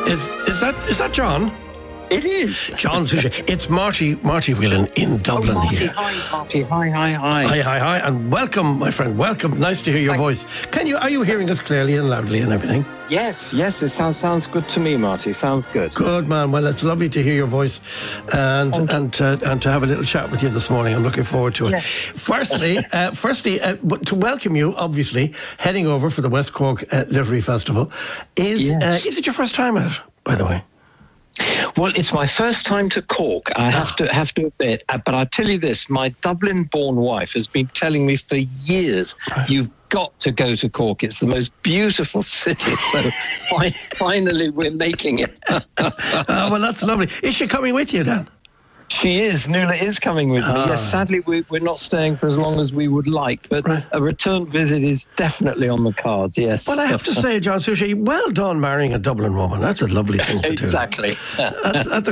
Is that John? It is. John Suchet. It's Marty Whelan in Dublin Marty, here. hi, Marty. Hi. Hi, and welcome, my friend. Welcome. Nice to hear your voice. Are you hearing us clearly and loudly and everything? Yes. It sounds good to me, Marty. Sounds good. Good, man. Well, it's lovely to hear your voice and to have a little chat with you this morning. I'm looking forward to it. Yes. Firstly, to welcome you, obviously, heading over for the West Cork Literary Festival. Is it your first time out, by the way? Well, it's my first time to Cork. I have to admit, but I tell you this: my Dublin-born wife has been telling me for years, "You've got to go to Cork. It's the most beautiful city." So finally, we're making it. Well, that's lovely. Is she coming with you then? She is. Nuala is coming with me. Yes, sadly, we're not staying for as long as we would like, but a return visit is definitely on the cards, yes. Well, I have to say, John Suchet, well done marrying a Dublin woman. That's a lovely thing to do. Exactly. That's